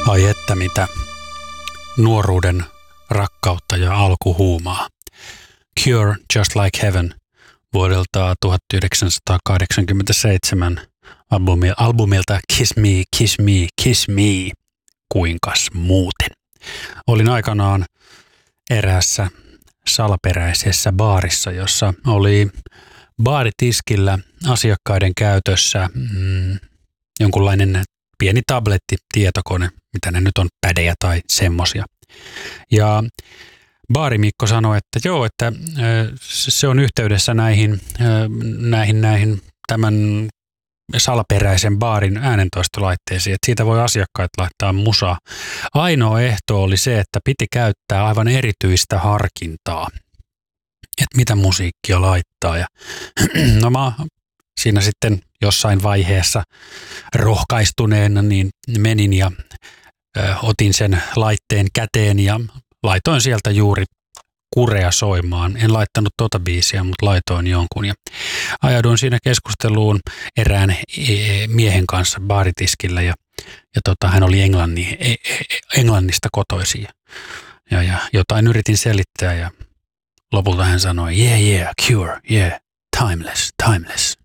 Ai että mitä nuoruuden rakkautta ja alkuhuumaa. Cure Just Like Heaven vuodelta 1987 albumilta Kiss Me, Kiss Me, Kiss Me, kuinkas muuten. Olin aikanaan eräässä salaperäisessä baarissa, jossa oli baaritiskillä asiakkaiden käytössä jonkunlainen pieni tabletti, tietokone, mitä ne nyt on, pädejä tai semmosia. Ja baarimikko sanoi, että joo, että se on yhteydessä näihin tämän salaperäisen baarin äänentoistolaitteisiin, että siitä voi asiakkaat laittaa musaa. Ainoa ehto oli se, että piti käyttää aivan erityistä harkintaa, että mitä musiikkia laittaa. Ja no mä siinä sitten jossain vaiheessa rohkaistuneena niin menin ja otin sen laitteen käteen ja laitoin sieltä juuri Kurea soimaan. En laittanut tota biisiä, mutta laitoin jonkun ja ajauduin siinä keskusteluun erään miehen kanssa baaritiskillä ja hän oli Englannista kotoisin ja jotain yritin selittää ja lopulta hän sanoi, yeah, Cure, yeah, timeless.